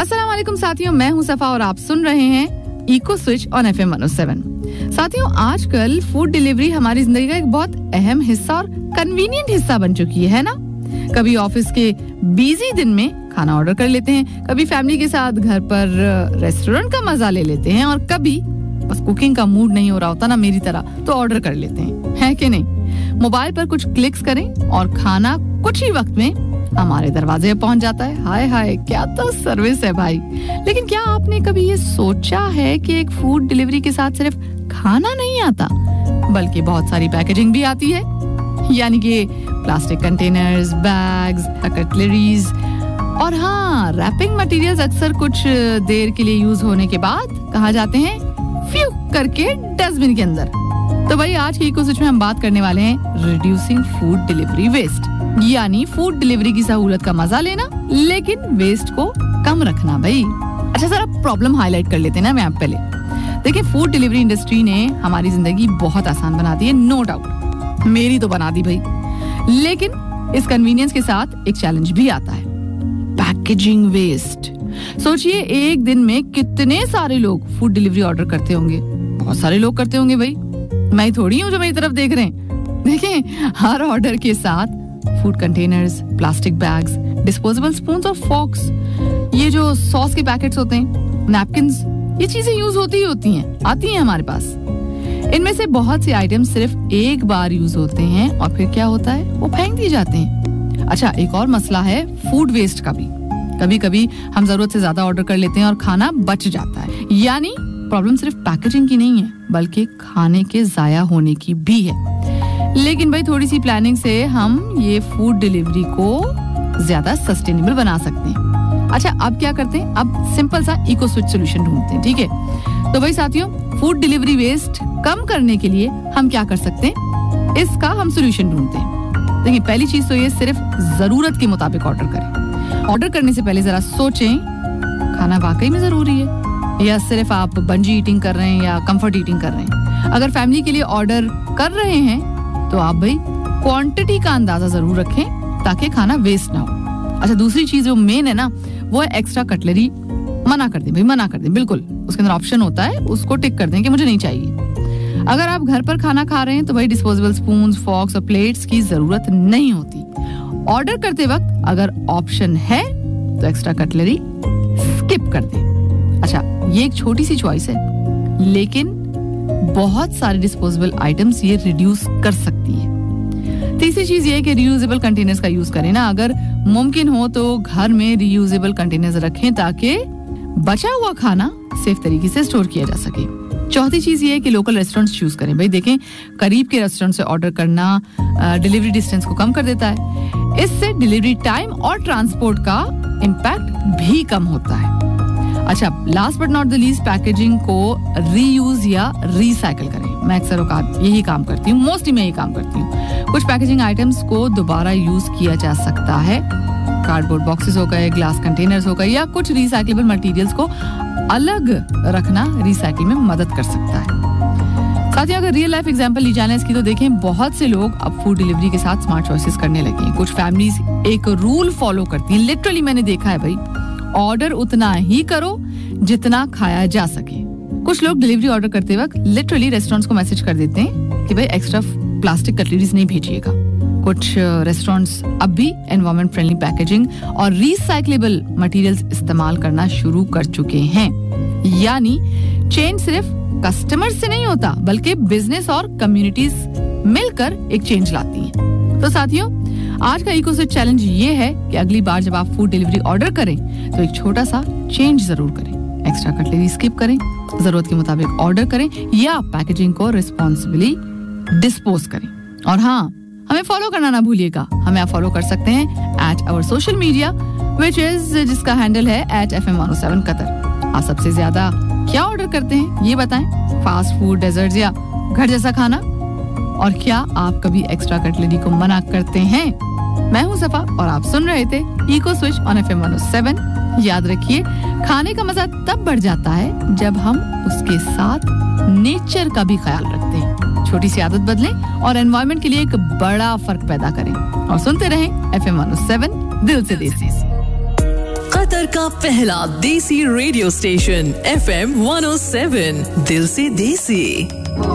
अस्सलाम वालेकुम साथियों, मैं हूं सफा और आप सुन रहे हैं इको स्विच ऑन FM 107। साथियों, आजकल फूड डिलीवरी हमारी जिंदगी का एक बहुत अहम हिस्सा और कन्वीनियंट हिस्सा बन चुकी है ना। कभी ऑफिस के बिजी दिन में खाना ऑर्डर कर लेते हैं, कभी फैमिली के साथ घर पर रेस्टोरेंट का मजा ले लेते हैं और कभी बस कुकिंग का मूड नहीं हो रहा होता ना मेरी तरह तो ऑर्डर कर लेते हैं, है कि नहीं। मोबाइल पर कुछ क्लिक्स करें और खाना कुछ ही वक्त में हमारे दरवाजे पे पहुंच जाता है। हाय हाय, क्या तो सर्विस है भाई। लेकिन क्या आपने कभी ये सोचा है कि एक फूड डिलीवरी के साथ सिर्फ खाना नहीं आता बल्कि बहुत सारी पैकेजिंग भी आती है, यानी कि प्लास्टिक कंटेनर्स, बैग्स, कटलरीज और हाँ, रैपिंग मटेरियल्स अक्सर कुछ देर के लिए यूज होने के बाद कहा जाते हैं फ्यू करके डस्टबिन के अंदर। तो भाई आज की इको स्विच में हम बात करने वाले हैं रिड्यूसिंग फूड डिलीवरी वेस्ट, यानी फूड डिलीवरी की सहूलत का मजा लेना लेकिन वेस्ट को कम रखना भाई। अच्छा, जरा प्रॉब्लम हाईलाइट कर लेते हैं ना मैं आप पहले। देखिए, फूड डिलीवरी इंडस्ट्री ने हमारी जिंदगी बहुत आसान बना दी है, नो डाउट, मेरी तो बना दी भाई। लेकिन इस कन्वीनियंस के साथ एक चैलेंज भी आता है, पैकेजिंग वेस्ट। सोचिए, एक दिन में कितने सारे लोग फूड डिलीवरी ऑर्डर करते होंगे। बहुत सारे लोग करते होंगे भाई, मैं थोड़ी हूँ जो मेरी तरफ देख रहे हैं। देखें, हर ऑर्डर के साथ food containers, plastic bags, disposable spoons और फॉर्क्स, ये जो सॉस के पैकेट्स होते हैं, नैपकिन्स, ये चीजें यूज होती ही होती हैं, आती हैं हमारे पास। इनमें से बहुत से आइटम्स सिर्फ एक बार यूज होते हैं और फिर क्या होता है, वो फेंक दिए जाते हैं। अच्छा, एक और मसला है फूड वेस्ट का भी। कभी कभी हम जरूरत से ज्यादा ऑर्डर कर लेते हैं और खाना बच जाता है, यानी प्रॉब्लम सिर्फ पैकेजिंग की नहीं है बल्कि खाने के जाया होने की भी है। लेकिन भाई थोड़ी सी प्लानिंग से हम ये फूड डिलीवरी को ज्यादा सस्टेनेबल बना सकते हैं। अच्छा, अब क्या करते हैं, अब सिंपल सा इको स्विच सोल्यूशन ढूंढते हैं, ठीक है। तो भाई साथियों, फूड डिलीवरी वेस्ट कम करने के लिए हम क्या कर सकते हैं, इसका हम सोल्यूशन ढूंढते हैं। देखिए, पहली चीज तो ये सिर्फ जरूरत के मुताबिक ऑर्डर करें। ऑर्डर करने से पहले जरा सोचें, खाना वाकई में जरूरी है या सिर्फ आप बंजी ईटिंग कर रहे हैं या कंफर्ट ईटिंग कर रहे हैं। अगर फैमिली के लिए ऑर्डर कर रहे हैं तो आप भाई क्वांटिटी का अंदाजा जरूर रखें ताकि खाना वेस्ट ना हो। अच्छा, दूसरी चीज जो मेन है ना, वो है एक्स्ट्रा कटलरी मना कर दें भाई, मना कर दें बिल्कुल। उसके अंदर ऑप्शन होता है, उसको टिक कर दें कि मुझे नहीं चाहिए। अगर आप घर पर खाना खा रहे हैं तो भाई डिस्पोजेबल स्पून्स, फॉर्क्स और प्लेट्स की जरूरत नहीं होती। ऑर्डर करते वक्त अगर ऑप्शन है तो एक्स्ट्रा कटलरी स्किप कर दें। अच्छा, ये एक छोटी सी चॉइस है लेकिन बहुत सारे डिस्पोजेबल आइटम्स ये रिड्यूस कर सकती है। तीसरी चीज ये है कि रियूजेबल कंटेनर्स का यूज करें ना, अगर मुमकिन हो तो घर में रियूजेबल कंटेनर्स रखें ताकि बचा हुआ खाना सेफ तरीके से स्टोर किया जा सके। चौथी चीज ये है कि लोकल रेस्टोरेंट्स चूज करें। भाई देखें, करीब के रेस्टोरेंट से ऑर्डर करना डिलीवरी डिस्टेंस को कम कर देता है। इससे डिलीवरी टाइम और ट्रांसपोर्ट का इम्पैक्ट भी कम होता है। अच्छा, last but not the least, packaging को रीयूज या रिसाइकिल करें। मैं अक्सर यही काम करती हूँ, मोस्टली मैं यही काम करती हूँ। कुछ पैकेजिंग आइटम्स को दोबारा यूज किया जा सकता है। कार्डबोर्ड बॉक्सेस हो गए, ग्लास कंटेनर्स हो गए या कुछ रिसाइक्लेबल मटेरियल्स को अलग रखना रिसाइकिल में मदद कर सकता है। साथियों, अगर रियल लाइफ एग्जांपल ली जाए इसकी तो देखें, बहुत से लोग अब फूड डिलीवरी के साथ स्मार्ट चॉइसेस करने लगे हैं। कुछ फैमिलीज एक रूल फॉलो करती हैं, लिटरली मैंने देखा है भाई, ऑर्डर उतना ही करो जितना खाया जा सके। कुछ लोग डिलीवरी ऑर्डर करते वक्त लिटरली रेस्टोरेंट्स को मैसेज कर देते हैं कि भाई एक्स्ट्रा प्लास्टिक कटलरीज नहीं भेजिएगा। कुछ रेस्टोरेंट्स अब भी एनवायरमेंट फ्रेंडली पैकेजिंग और रिसाइक्लेबल मटेरियल्स इस्तेमाल करना शुरू कर चुके हैं। यानी चेंज सिर्फ कस्टमर से नहीं होता बल्कि बिजनेस और कम्युनिटीज मिलकर एक चेंज लाती हैं। तो साथियों, आज का इको स्विच चैलेंज ये है कि अगली बार जब आप फूड डिलीवरी ऑर्डर करें तो एक छोटा सा चेंज जरूर करें। एक्स्ट्रा कटलरी स्किप करें, जरूरत के मुताबिक ऑर्डर करें या पैकेजिंग को रिस्पॉन्सिबली डिस्पोज करें। और हाँ, हमें फॉलो करना ना भूलिएगा। हमें आप फॉलो कर सकते हैं @our social media, which is जिसका हैंडल है @FM 107 कतर। आप सबसे ज्यादा क्या ऑर्डर करते हैं ये बताएं, फास्ट फूड, डेजर्ट्स या घर जैसा खाना? और क्या आप कभी एक्स्ट्रा कटलरी को मना करते हैं? मैं हूं सफा और आप सुन रहे थे इको स्विच ऑन FM 107। याद रखिए, खाने का मजा तब बढ़ जाता है जब हम उसके साथ नेचर का भी ख्याल रखते हैं। छोटी सी आदत बदलें और एनवायरनमेंट के लिए एक बड़ा फर्क पैदा करें। और सुनते रहें FM 107, दिल से देसी। शहर का पहला देसी रेडियो स्टेशन FM 107 दिल से देसी।